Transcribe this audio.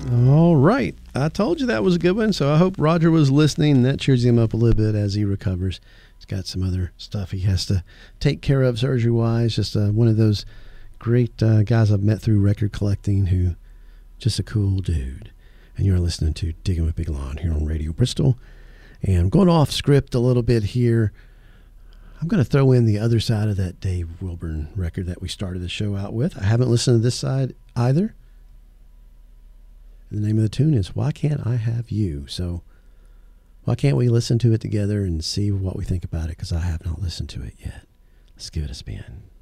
All right. I told you that was a good one, so I hope Roger was listening. That cheers him up a little bit as he recovers. He's got some other stuff he has to take care of surgery-wise. Just one of those great guys I've met through record collecting who just a cool dude. And you're listening to Digging with Big Lon here on Radio Bristol. And I'm going off script a little bit here. I'm going to throw in the other side of that Dave Wilburn record that we started the show out with. I haven't listened to this side either. The name of the tune is Why Can't I Have You? So why can't we listen to it together and see what we think about it? Because I have not listened to it yet. Let's give it a spin.